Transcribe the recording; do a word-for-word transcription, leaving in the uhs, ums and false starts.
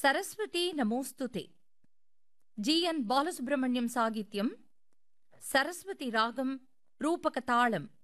Saraswati நமோஸ்துதே. G N Balasubramaniam சாகித்யம். Saraswati ராகம், ரூபக தாளம்.